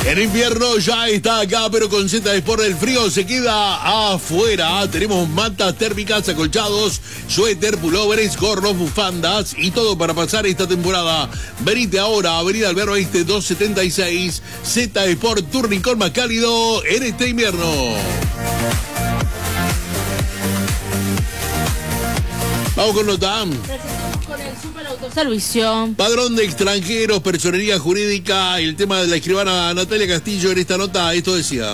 El invierno ya está acá, pero con Z Sport el frío se queda afuera. Tenemos mantas térmicas, acolchados, suéter, pulóveres, gorros, bufandas y todo para pasar esta temporada. Venite ahora, Avenida Alberto Oeste 276, Z Sport, tu rincón más cálido en este invierno. Vamos con nota. Con el super autoservicio. Padrón de extranjeros, personería jurídica, el tema de la escribana Natalia Castillo en esta nota, esto decía.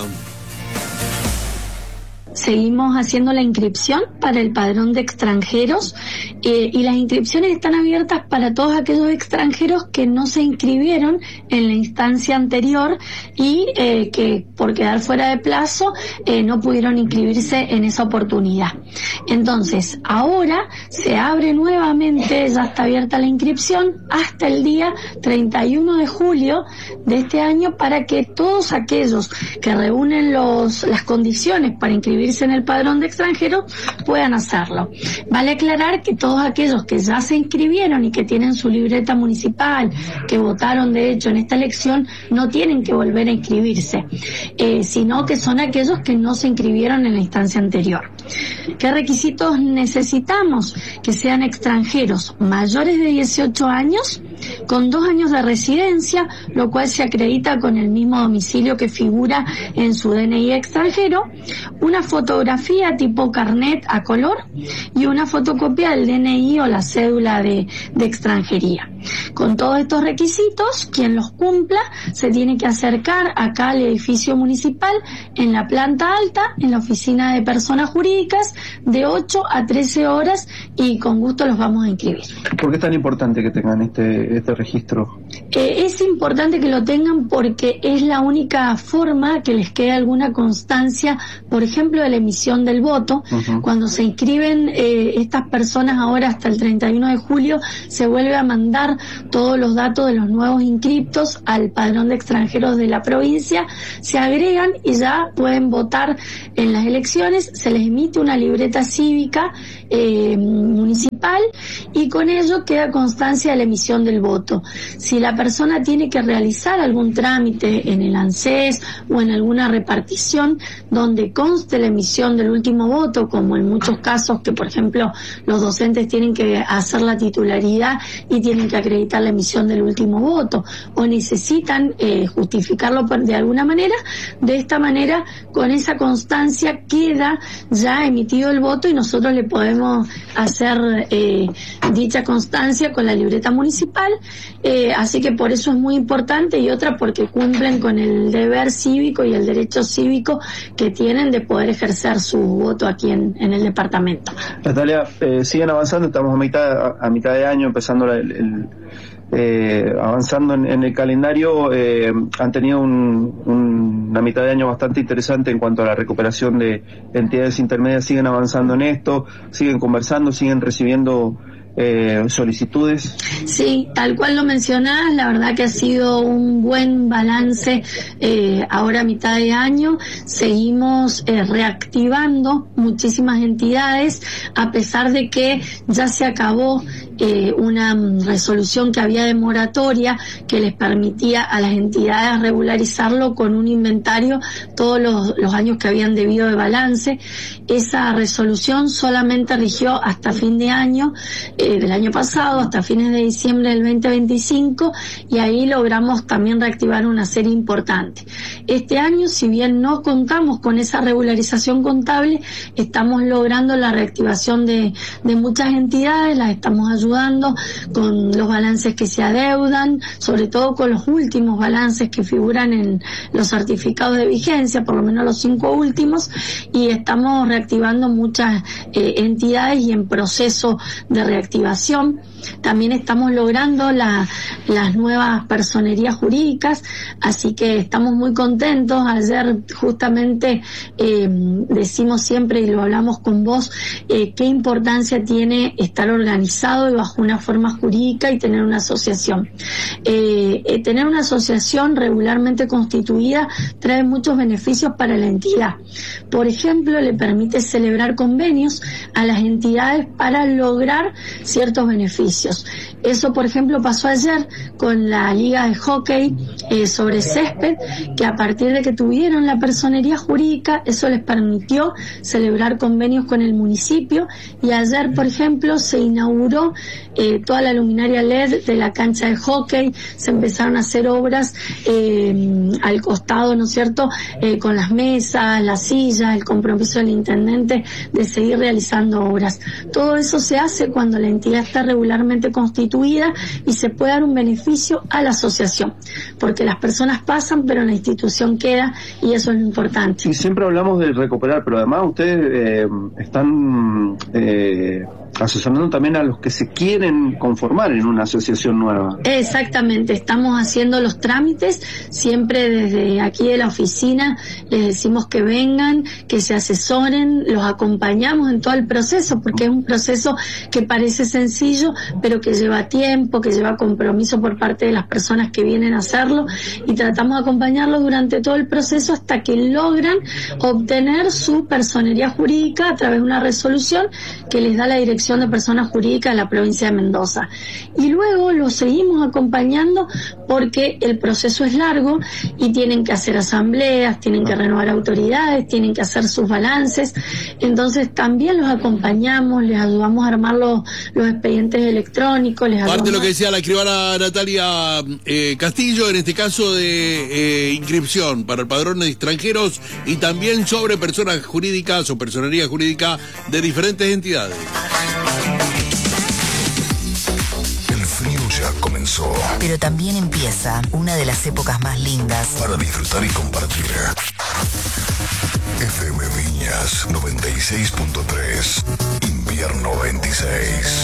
Seguimos haciendo la inscripción para el padrón de extranjeros y las inscripciones están abiertas para todos aquellos extranjeros que no se inscribieron en la instancia anterior y que por quedar fuera de plazo no pudieron inscribirse en esa oportunidad. Entonces, ahora se abre nuevamente, ya está abierta la inscripción hasta el día 31 de julio de este año para que todos aquellos que reúnen las condiciones para inscribirse en el padrón de extranjeros puedan hacerlo. Vale aclarar que todos aquellos que ya se inscribieron y que tienen su libreta municipal, que votaron de hecho en esta elección, no tienen que volver a inscribirse, sino que son aquellos que no se inscribieron en la instancia anterior. ¿Qué requisitos necesitamos? Que sean extranjeros mayores de 18 años, con 2 años de residencia, lo cual se acredita con el mismo domicilio que figura en su DNI extranjero, una fotografía tipo carnet a color y una fotocopia del DNI o la cédula de extranjería. Con todos estos requisitos, quien los cumpla se tiene que acercar acá al edificio municipal en la planta alta, en la oficina de personas jurídicas, de 8 a 13 horas y con gusto los vamos a inscribir. ¿Por qué es tan importante que tengan este registro? Es importante que lo tengan porque es la única forma que les quede alguna constancia, por ejemplo, de la emisión del voto. Uh-huh. Cuando se inscriben estas personas ahora hasta el 31 de julio, se vuelve a mandar todos los datos de los nuevos inscriptos al padrón de extranjeros de la provincia, se agregan y ya pueden votar en las elecciones, se les emite una libreta cívica municipal y con ello queda constancia de la emisión del voto. Si la persona tiene que realizar algún trámite en el ANSES o en alguna repartición donde conste la emisión del último voto, como en muchos casos que por ejemplo los docentes tienen que hacer la titularidad y tienen que acreditar la emisión del último voto o necesitan justificarlo de alguna manera, de esta manera con esa constancia queda ya emitido el voto y nosotros le podemos hacer dicha constancia con la libreta municipal, así que por eso es muy importante y otra porque cumplen con el deber cívico y el derecho cívico que tienen de poder ejercer su voto aquí en el departamento. Natalia, siguen avanzando, estamos a mitad de año empezando avanzando en el calendario, han tenido una mitad de año bastante interesante en cuanto a la recuperación de entidades intermedias. Siguen avanzando en esto, siguen conversando, siguen recibiendo solicitudes. Sí, tal cual lo mencionás, la verdad que ha sido un buen balance ahora a mitad de año. Seguimos reactivando muchísimas entidades a pesar de que ya se acabó una resolución que había de moratoria que les permitía a las entidades regularizarlo con un inventario todos los años que habían debido de balance. Esa resolución solamente rigió hasta fin de año del año pasado, hasta fines de diciembre del 2025, y ahí logramos también reactivar una serie importante. Este año, si bien no contamos con esa regularización contable, estamos logrando la reactivación de muchas entidades, las estamos ayudando con los balances que se adeudan, sobre todo con los últimos balances que figuran en los certificados de vigencia, por lo menos los 5 últimos, y estamos reactivando muchas entidades y en proceso de reactivación. También estamos logrando las nuevas personerías jurídicas, así que estamos muy contentos. Ayer justamente decimos siempre y lo hablamos con vos, qué importancia tiene estar organizado y bajo una forma jurídica y tener una asociación. Tener una asociación regularmente constituida trae muchos beneficios para la entidad. Por ejemplo, le permite celebrar convenios a las entidades para lograr ciertos beneficios. Eso, por ejemplo, pasó ayer con la Liga de Hockey sobre césped, que a partir de que tuvieron la personería jurídica, eso les permitió celebrar convenios con el municipio, y ayer, por ejemplo, se inauguró toda la luminaria LED de la cancha de hockey, se empezaron a hacer obras al costado, ¿no es cierto?, con las mesas, las sillas, el compromiso del intendente de seguir realizando obras. Todo eso se hace cuando la entidad está regularmente constituida y se puede dar un beneficio a la asociación, porque las personas pasan, pero la institución queda, y eso es lo importante. Y siempre hablamos de recuperar, pero además ustedes están asesorando también a los que se quieren conformar en una asociación nueva. Exactamente, estamos haciendo los trámites, siempre desde aquí de la oficina les decimos que vengan, que se asesoren, los acompañamos en todo el proceso, porque es un proceso que parece sencillo, pero que lleva tiempo, que lleva compromiso por parte de las personas que vienen a hacerlo, y tratamos de acompañarlos durante todo el proceso hasta que logran obtener su personería jurídica a través de una resolución que les da la Dirección de Personas Jurídicas de la provincia de Mendoza. Y luego los seguimos acompañando porque el proceso es largo y tienen que hacer asambleas, tienen que renovar autoridades, tienen que hacer sus balances. Entonces también los acompañamos, les ayudamos a armar los expedientes electrónicos. Parte de lo que decía la escribana Natalia Castillo, en este caso de inscripción para el padrón de extranjeros, y también sobre personas jurídicas o personería jurídica de diferentes entidades. El frío ya comenzó, pero también empieza una de las épocas más lindas para disfrutar y compartir. FM Viñas 96.3, invierno 26.